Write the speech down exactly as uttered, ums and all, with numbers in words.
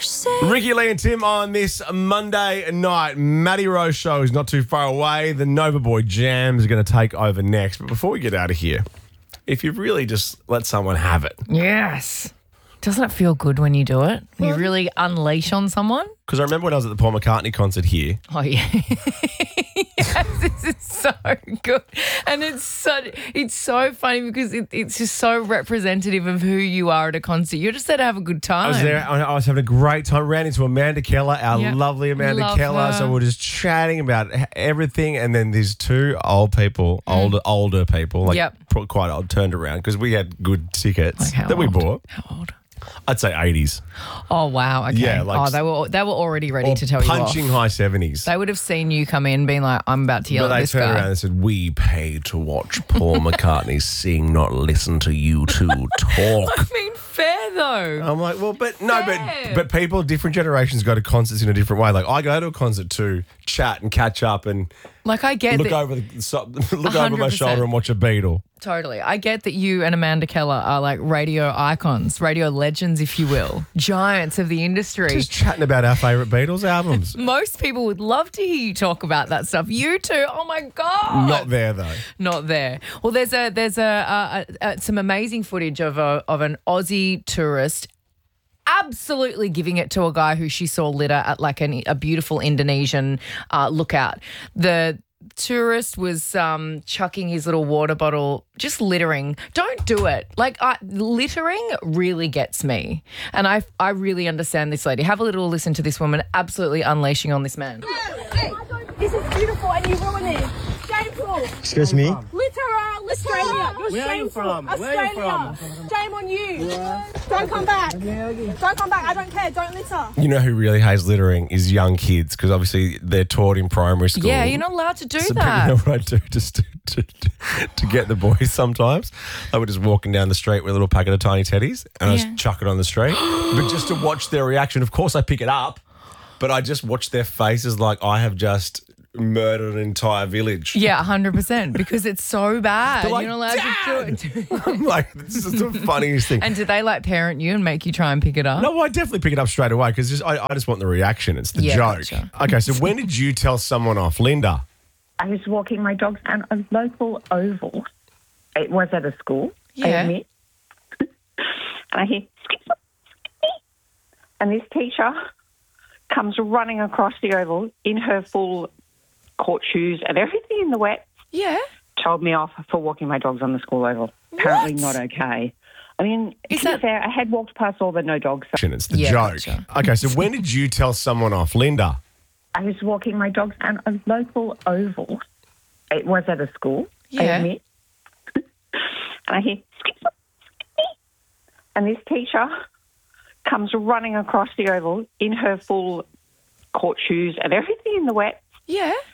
Ricky Lee and Tim on this Monday night. Matty Rose show is not too far away. The Nova Boy Jams are going to take over next. But before we get out of here, if you really just let someone have it. Yes. Doesn't it feel good when you do it? When you really unleash on someone? Because I remember when I was at the Paul McCartney concert here. Oh, yeah. Yes, this is so good. And it's so, it's so funny because it, it's just so representative of who you are at a concert. You're just there to have a good time. I was there. I was having a great time. Ran into Amanda Keller, our Yep. lovely Amanda Love Keller. her. So we're just chatting about everything. And then these two old people, older older people, like Yep. pro- quite old, turned around because we had good tickets Like how that we old? bought. How old? I'd say eighties. Oh, wow. Okay. Yeah, like- oh, they were they were already ready Or to tell you off. punching high seventies. They would have seen you come in being like, I'm about to yell But at they this turned guy. around and said, "We pay to watch Paul McCartney sing, not listen to you two talk." I mean, fair though. I'm like, well, but no, Fair. but but people, different generations go to concerts in a different way. Like I go to a concert to chat and catch up and Like, I get look that. over the so, look over my one hundred percent. shoulder and watch a Beatle. Totally. I get that you and Amanda Keller are like radio icons, radio legends, if you will, giants of the industry. Just chatting about our favourite Beatles albums. Most people would love to hear you talk about that stuff. You two, oh my God. Not there though. Not there. Well, there's a there's a, a, a, a some amazing footage of a of an Aussie tourist absolutely giving it to a guy who she saw litter at like an, a beautiful Indonesian uh, lookout. The tourist was um, chucking his little water bottle, just littering. Don't do it. Like I, littering really gets me, and I I really understand this lady. Have a little listen to this woman absolutely unleashing on this man. Hey, this is beautiful and you ruin it. Shameful. Excuse me? Literal Australia. You're Where are you shameful. from? Where are you Australia. Shame on you. Don't come back. Don't come back. I don't care. Don't litter. You know who really hates littering is young kids because obviously they're taught in primary school. Yeah, you're not allowed to do So, but that. you know what I do just to, to, to, to get the boys sometimes? I would just walking down the street with a little packet of tiny teddies and I Yeah. just chuck it on the street. But just to watch their reaction, of course I pick it up, but I just watch their faces like I have just murdered an entire village. Yeah, one hundred percent, because it's so bad. They're like, You're not allowed "Dad!" to do it. I'm like, this is the funniest thing. And do they like parent you and make you try and pick it up? No, I definitely pick it up straight away because I, I just want the reaction. It's the Yeah, joke. gotcha. Okay, so when did you tell someone off? Linda? I was walking my dogs down a local oval. It was at a school, I Yeah. admit. And I hear, "Skip, skip, skip." And this teacher comes running across the oval in her full court shoes and everything in the wet, Yeah. told me off for walking my dogs on the school oval. Apparently What? not okay. I mean, Is to be that- fair, I had walked past all the no dogs. It's the Yeah, joke. gotcha. Okay, so when did you tell someone off? Linda? I was walking my dogs down a local oval. It was at a school, I Yeah. admit. And I hear, "Skip, skip, skip." And this teacher comes running across the oval in her full court shoes and everything in the wet, Yeah.